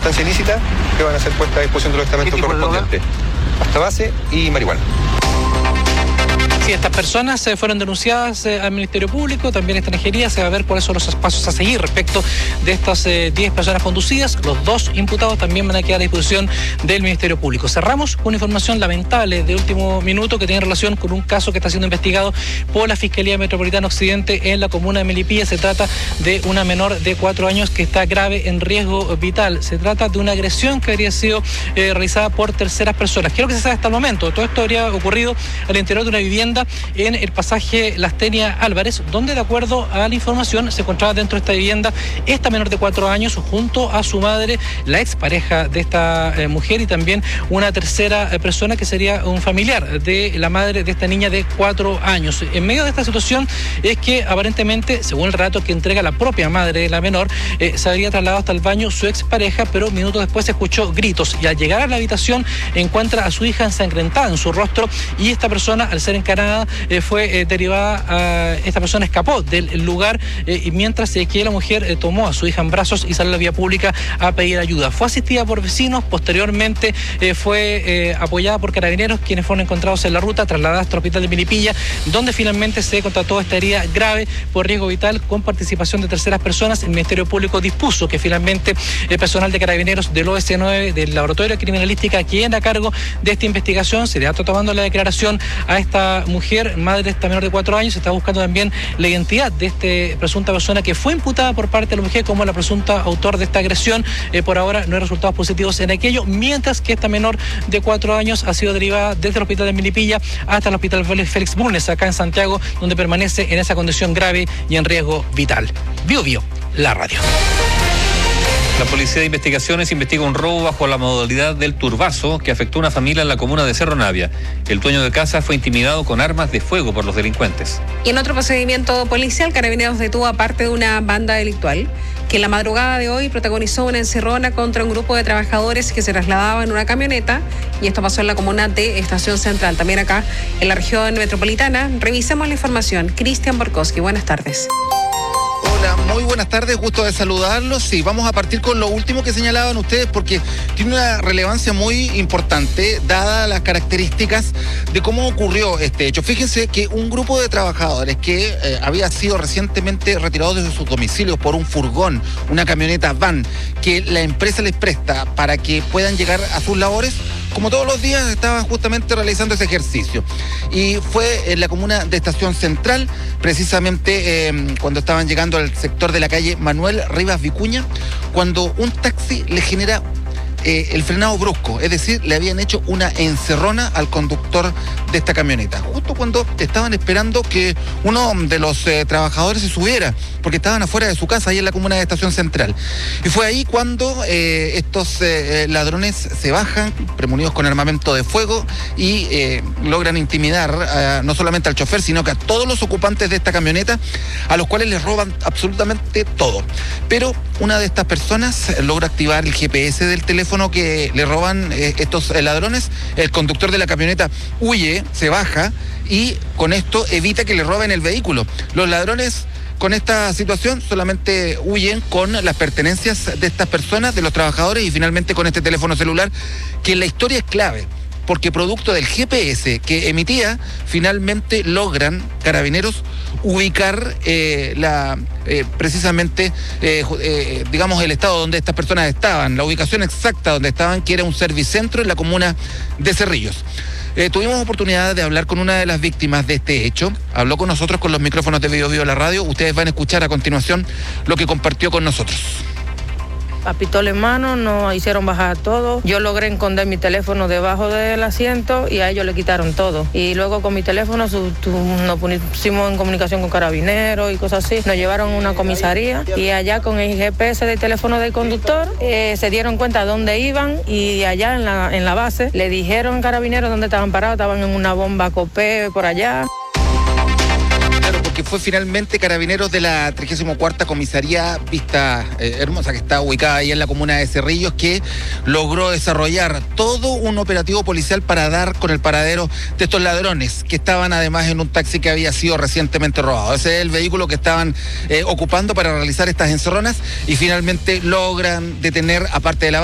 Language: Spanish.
sustancia ilícita que van a ser puestas a disposición de los estamentos correspondientes. Pasta base y marihuana. Sí, estas personas fueron denunciadas al Ministerio Público, también Extranjería. Se va a ver cuáles son los pasos a seguir respecto de estas 10 personas conducidas. Los 2 imputados también van a quedar a disposición del Ministerio Público. Cerramos con una información lamentable de último minuto que tiene relación con un caso que está siendo investigado por la Fiscalía Metropolitana Occidente en la comuna de Melipilla. Se trata de una menor de 4 años que está grave en riesgo vital. Se trata de una agresión que habría sido realizada por terceras personas. ¿Qué es lo que se sabe hasta el momento? Todo esto habría ocurrido al interior de una vivienda en el pasaje Las Tenias Álvarez, donde de acuerdo a la información se encontraba dentro de esta vivienda esta menor de 4 años junto a su madre, la expareja de esta mujer, y también una tercera persona que sería un familiar de la madre de esta niña de 4 años. En medio de esta situación es que aparentemente, según el relato que entrega la propia madre de la menor, se habría trasladado hasta el baño su expareja, pero minutos después se escuchó gritos y al llegar a la habitación encuentra a su hija ensangrentada en su rostro, y esta persona, al ser encarada, fue derivada. Esta persona escapó del lugar y mientras que la mujer tomó a su hija en brazos y salió a la vía pública a pedir ayuda. Fue asistida por vecinos, posteriormente fue apoyada por carabineros, quienes fueron encontrados en la ruta, trasladados hasta el hospital de Melipilla, donde finalmente se constató esta herida grave por riesgo vital con participación de terceras personas. El Ministerio Público dispuso que finalmente el personal de carabineros del OS9, del Laboratorio de Criminalística, quien a cargo de esta investigación, se le está tomando la declaración a esta mujer, madre de esta menor de 4 años. Se está buscando también la identidad de esta presunta persona que fue imputada por parte de la mujer como la presunta autor de esta agresión. Por ahora no hay resultados positivos en aquello, mientras que esta menor de 4 años ha sido derivada desde el hospital de Melipilla hasta el hospital Félix Bulnes, acá en Santiago, donde permanece en esa condición grave y en riesgo vital. Bio, la radio. La Policía de Investigaciones investiga un robo bajo la modalidad del turbazo que afectó a una familia en la comuna de Cerro Navia. El dueño de casa fue intimidado con armas de fuego por los delincuentes. Y en otro procedimiento policial, Carabineros detuvo a parte de una banda delictual que en la madrugada de hoy protagonizó una encerrona contra un grupo de trabajadores que se trasladaban en una camioneta, y esto pasó en la comuna de Estación Central, también acá en la región metropolitana. Revisemos la información. Cristian Borkowski, buenas tardes. Hola, muy buenas tardes, gusto de saludarlos. Sí, vamos a partir con lo último que señalaban ustedes porque tiene una relevancia muy importante dadas las características de cómo ocurrió este hecho. Fíjense que un grupo de trabajadores que había sido recientemente retirados de sus domicilios por un furgón, una camioneta van que la empresa les presta para que puedan llegar a sus labores, como todos los días estaban justamente realizando ese ejercicio. Y fue en la comuna de Estación Central, precisamente cuando estaban llegando al sector de la calle Manuel Rivas Vicuña, cuando un taxi le genera el frenado brusco, es decir, le habían hecho una encerrona al conductor de esta camioneta, justo cuando estaban esperando que uno de los trabajadores se subiera, porque estaban afuera de su casa, ahí en la comuna de Estación Central. Y fue ahí cuando estos ladrones se bajan, premunidos con armamento de fuego, y logran intimidar no solamente al chofer, sino que a todos los ocupantes de esta camioneta, a los cuales les roban absolutamente todo. Pero una de estas personas logra activar el GPS del teléfono que le roban estos ladrones. El conductor de la camioneta huye, se baja, y con esto evita que le roben el vehículo. Los ladrones, con esta situación, solamente huyen con las pertenencias de estas personas, de los trabajadores, y finalmente con este teléfono celular, que en la historia es clave, porque producto del GPS que emitía, finalmente logran Carabineros ubicar precisamente, digamos, el estado donde estas personas estaban, la ubicación exacta donde estaban, que era un servicentro en la comuna de Cerrillos. Tuvimos oportunidad de hablar con una de las víctimas de este hecho. Habló con nosotros con los micrófonos de Bio la radio. Ustedes van a escuchar a continuación lo que compartió con nosotros. A pistola en mano, nos hicieron bajar todo. Yo logré esconder mi teléfono debajo del asiento y a ellos le quitaron todo. Y luego con mi teléfono nos pusimos en comunicación con carabineros y cosas así. Nos llevaron a una comisaría y allá con el GPS del teléfono del conductor se dieron cuenta de dónde iban, y allá en la base le dijeron carabineros dónde estaban parados. Estaban en una bomba Copé por allá. Que fue finalmente Carabineros de la 34ª Comisaría Vista Hermosa, que está ubicada ahí en la comuna de Cerrillos, que logró desarrollar todo un operativo policial para dar con el paradero de estos ladrones, que estaban además en un taxi que había sido recientemente robado. Ese es el vehículo que estaban ocupando para realizar estas encerronas, y finalmente logran detener, aparte de la